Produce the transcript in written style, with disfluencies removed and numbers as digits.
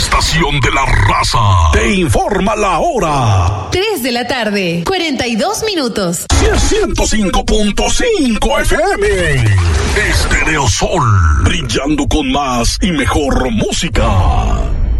estación de la raza te informa la hora. 3 de la tarde, 42 minutos. 105.5 FM. Estereosol, brillando con más y mejor música.